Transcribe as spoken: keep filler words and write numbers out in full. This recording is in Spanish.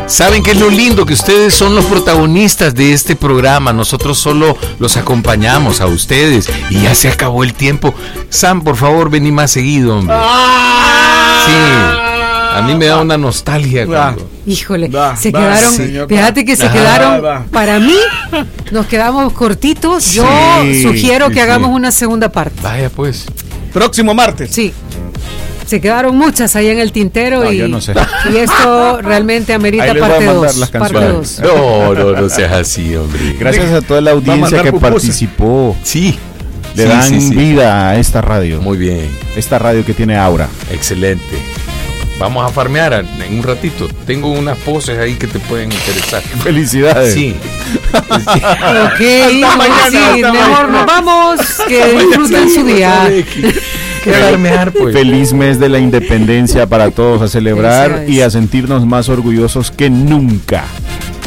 ¿Saben qué es lo lindo? Que ustedes son los protagonistas de este programa. Nosotros solo los acompañamos a ustedes. Y ya se acabó el tiempo. Sam, por favor, vení más seguido, hombre. Sí. A mí me da una nostalgia cuando... Híjole, Va, se va, quedaron, señor, fíjate que se Ajá. quedaron, Va, va. para mí, nos quedamos cortitos. Yo Sí, sugiero sí, que hagamos sí. una segunda parte. Vaya pues. Próximo martes. Sí. Se quedaron muchas ahí en el tintero No, y, yo no sé. y esto realmente amerita Ahí les voy a parte mandar dos. las Parte canciones. dos. No, no, no seas así, hombre. Gracias a toda la Va a audiencia mandar que pupusas. participó. Sí. Le Sí, dan sí, sí. vida a esta radio. Muy bien. Esta radio que tiene aura. Excelente. Vamos a farmear en un ratito. Tengo unas poses ahí que te pueden interesar. Felicidades. Sí. Ok, mañana, sí, hasta mejor mañana. nos vamos. Que disfruten su día. Que farmear, pues. Feliz mes de la independencia para todos, a celebrar Felicidades. y a sentirnos más orgullosos que nunca.